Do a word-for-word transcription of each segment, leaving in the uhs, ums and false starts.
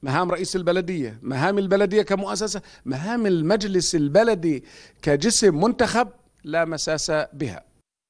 مهام رئيس البلدية، مهام البلدية كمؤسسة، مهام المجلس البلدي كجسم منتخب لا مساس بها.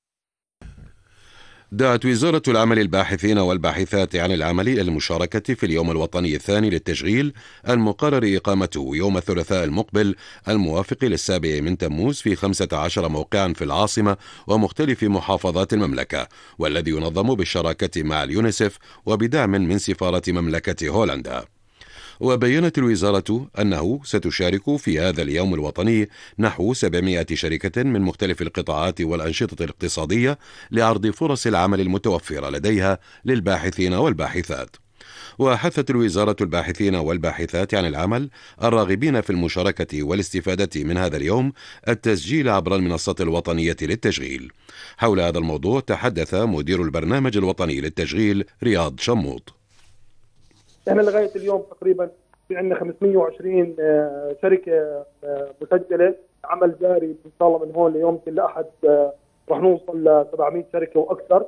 دعت وزارة العمل الباحثين والباحثات عن العمل إلى المشاركة في اليوم الوطني الثاني للتشغيل المقرر إقامته يوم الثلاثاء المقبل الموافق للسابع من تموز في خمسة عشر موقعا في العاصمة ومختلف محافظات المملكة، والذي ينظم بالشراكة مع اليونيسف وبدعم من سفارة مملكة هولندا. وبيّنت الوزارة أنه ستشارك في هذا اليوم الوطني نحو سبعمائة شركة من مختلف القطاعات والأنشطة الاقتصادية لعرض فرص العمل المتوفرة لديها للباحثين والباحثات. وحثت الوزارة الباحثين والباحثات عن العمل الراغبين في المشاركة والاستفادة من هذا اليوم التسجيل عبر المنصة الوطنية للتشغيل. حول هذا الموضوع تحدث مدير البرنامج الوطني للتشغيل رياض شموط. احنا لغايه اليوم تقريبا في عندنا خمسمائة وعشرين شركه مسجله عمل جاري ان شاء الله من هون ليوم الاحد راح نوصل ل سبعمائة شركه واكثر.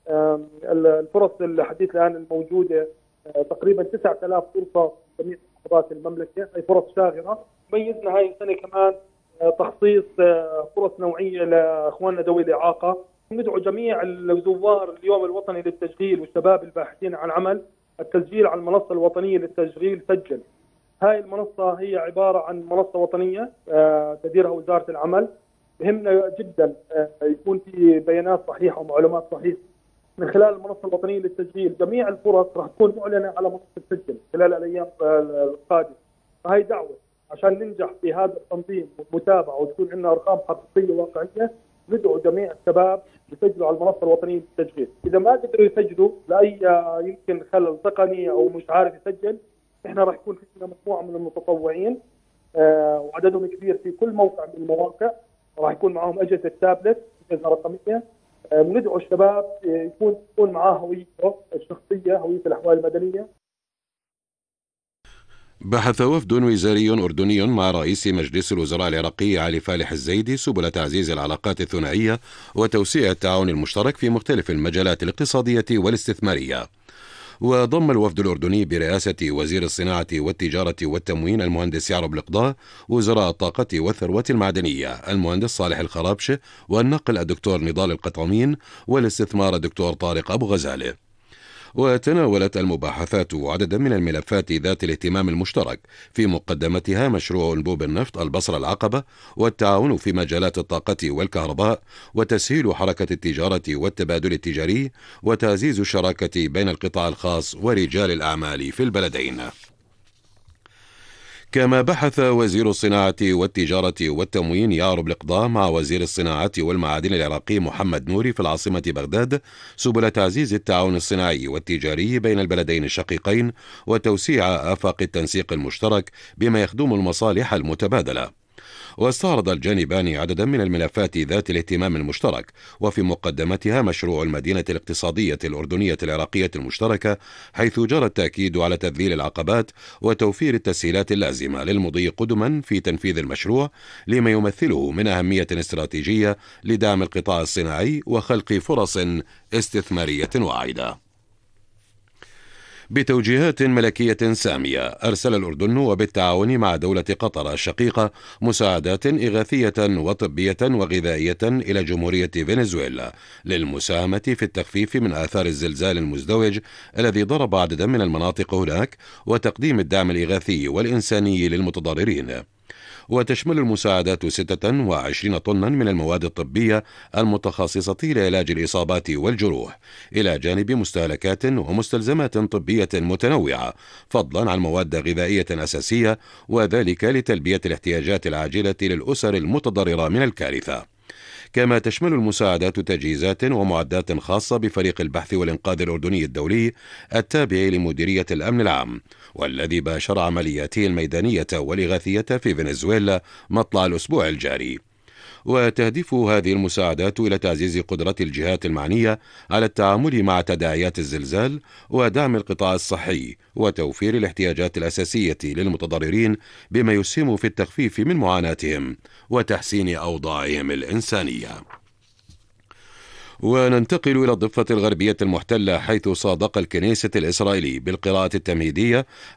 الفرص الحديث الان الموجوده تقريبا تسعة آلاف فرصه في جميع محافظات المملكه، هي فرص شاغره. ميزنا هاي السنه كمان تخصيص فرص نوعيه لاخواننا ذوي الاعاقه. ندعو جميع الزوار اليوم الوطني للتشغيل والشباب الباحثين عن عمل التسجيل على المنصة الوطنية للتشغيل. سجل. هاي المنصة هي عبارة عن منصة وطنية تديرها وزارة العمل. بهمنا جدا يكون في بيانات صحيحة ومعلومات صحيحة من خلال المنصة الوطنية للتشغيل. جميع الفرص راح تكون معلنة على منصة سجل خلال الأيام القادمة. فهي دعوة عشان ننجح في هذا التنظيم والمتابعة وتكون عندنا أرقام حقيقية واقعية. ندعو جميع الشباب يسجلوا على المنصة الوطنية للتشغيل. إذا ما قدروا يسجلوا لأي يمكن خلل تقني أو مش عارف يسجل، إحنا راح يكون في مجموعة من المتطوعين آه وعددهم كبير في كل موقع من المواقع، راح يكون معهم أجهزة تابلت، أجهزة رقمية. آه ندعو الشباب يكون يكون معاه هويته الشخصية، هوية الأحوال المدنية. بحث وفد وزاري أردني مع رئيس مجلس الوزراء العراقي علي فالح الزيدي سبل تعزيز العلاقات الثنائية وتوسيع التعاون المشترك في مختلف المجالات الاقتصادية والاستثمارية. وضم الوفد الأردني برئاسة وزير الصناعة والتجارة والتموين المهندس يعرب القضاء، وزراء الطاقة والثروة المعدنية المهندس صالح الخرابشة، والنقل الدكتور نضال القطامين، والاستثمار الدكتور طارق أبو غزالة. وتناولت المباحثات عددا من الملفات ذات الاهتمام المشترك، في مقدمتها مشروع أنبوب النفط البصرة العقبة، والتعاون في مجالات الطاقة والكهرباء، وتسهيل حركة التجارة والتبادل التجاري، وتعزيز الشراكة بين القطاع الخاص ورجال الأعمال في البلدين. كما بحث وزير الصناعة والتجارة والتموين يعرب القضاء مع وزير الصناعة والمعادن العراقي محمد نوري في العاصمة بغداد سبل تعزيز التعاون الصناعي والتجاري بين البلدين الشقيقين وتوسيع آفاق التنسيق المشترك بما يخدم المصالح المتبادلة. واستعرض الجانبان عددا من الملفات ذات الاهتمام المشترك، وفي مقدمتها مشروع المدينة الاقتصادية الأردنية العراقية المشتركة، حيث جرى التأكيد على تذليل العقبات وتوفير التسهيلات اللازمة للمضي قدما في تنفيذ المشروع، لما يمثله من أهمية استراتيجية لدعم القطاع الصناعي وخلق فرص استثمارية واعدة. بتوجيهات ملكية سامية، أرسل الأردن وبالتعاون مع دولة قطر الشقيقة مساعدات إغاثية وطبية وغذائية إلى جمهورية فنزويلا للمساهمة في التخفيف من آثار الزلزال المزدوج الذي ضرب عددا من المناطق هناك، وتقديم الدعم الإغاثي والإنساني للمتضررين. وتشمل المساعدات ستة وعشرين طنا من المواد الطبية المتخصصة لعلاج الإصابات والجروح، إلى جانب مستهلكات ومستلزمات طبية متنوعة، فضلا عن مواد غذائية أساسية، وذلك لتلبية الاحتياجات العاجلة للأسر المتضررة من الكارثة. كما تشمل المساعدات تجهيزات ومعدات خاصة بفريق البحث والإنقاذ الأردني الدولي التابع لمديرية الأمن العام، والذي باشر عملياته الميدانية والإغاثية في فنزويلا مطلع الأسبوع الجاري. وتهدف هذه المساعدات إلى تعزيز قدرة الجهات المعنية على التعامل مع تداعيات الزلزال، ودعم القطاع الصحي، وتوفير الاحتياجات الأساسية للمتضررين، بما يسهم في التخفيف من معاناتهم وتحسين أوضاعهم الإنسانية. وننتقل إلى الضفة الغربية المحتلة، حيث صادق الكنيسة الإسرائيلي بالقراءة التمهيدية